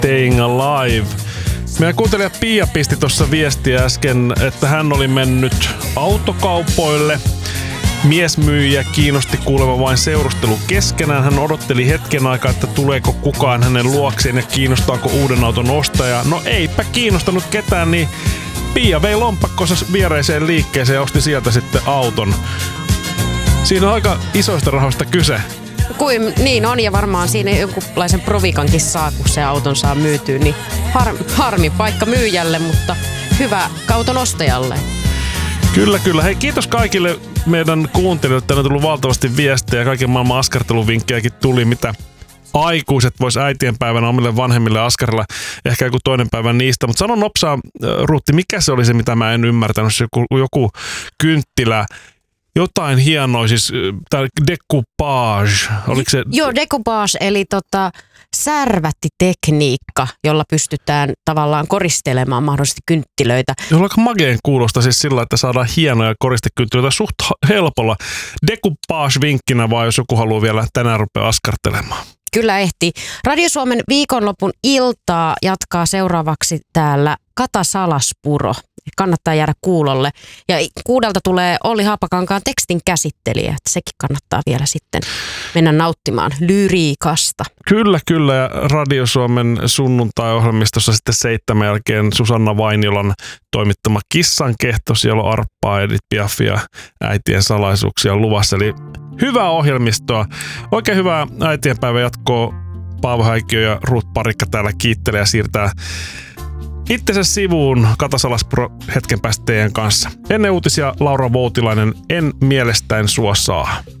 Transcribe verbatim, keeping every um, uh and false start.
Staying Alive. Meidän kuuntelija Pia pisti tuossa viestiä äsken, että hän oli mennyt autokaupoille. Miesmyyjä kiinnosti kuulemma vain seurustelu keskenään. Hän odotteli hetken aikaa, että tuleeko kukaan hänen luokseen ja kiinnostaako uuden auton ostaja. No eipä kiinnostanut ketään, niin Pia vei lompakkonsa viereiseen liikkeeseen ja osti sieltä sitten auton. Siinä on aika isoista rahoista kyse. Kuin, niin on, ja varmaan siinä jonkunlaisen provikankin saa, kun se auton saa myytyä. Niin har, harmi paikka myyjälle, mutta hyvä auton ostajalle. Kyllä, kyllä. Hei, kiitos kaikille meidän kuuntelijoille. Tänne on tullut valtavasti viestejä ja kaiken maailman askarteluvinkkejäkin tuli, mitä aikuiset vois äitienpäivänä omille vanhemmille askarilla. Ehkä joku toinen päivä niistä. Mutta sano nopsaa, Ruutti, mikä se oli se, mitä mä en ymmärtänyt? Se joku, joku kynttilä. Jotain hienoa, siis tää decoupage, oliko se? Joo, decoupage, eli tota, särvättitekniikka, jolla pystytään tavallaan koristelemaan mahdollisesti kynttilöitä. Jolla aika mageen kuulosta siis sillä, että saadaan hienoja koristekynttilöitä suht helpolla. Decoupage vinkkinä vaan, jos joku haluaa vielä tänään rupea askartelemaan. Kyllä ehti. Radio Suomen viikonlopun iltaa jatkaa seuraavaksi täällä Kata Salaspuro. Kannattaa jäädä kuulolle. Ja kuudelta tulee Olli Haapakankaan tekstin käsittelijä. Sekin kannattaa vielä sitten mennä nauttimaan lyriikasta. Kyllä, kyllä. Ja Radio Suomen sunnuntai-ohjelmistossa sitten seitsemän jälkeen Susanna Vainiolan toimittama Kissankehto. Siellä on Arppaa, Edith Piafia, äitien salaisuuksia luvassa. Eli hyvää ohjelmistoa. Oikein hyvää äitienpäivän jatkoa. Paavo Häikkiö ja Ruut Parikka täällä kiittelee ja siirtää itsensä sivuun. Kata Salaspuro hetken päästä teidän kanssa. Ennen uutisia Laura Voutilainen, En mielestäin sua saa.